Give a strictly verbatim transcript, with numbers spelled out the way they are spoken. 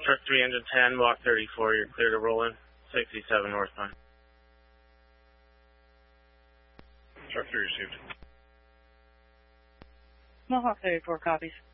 Truck three ten, block thirty-four, you're clear to roll in. sixty-seven northbound. Truck three received. Mohawk thirty-four copies.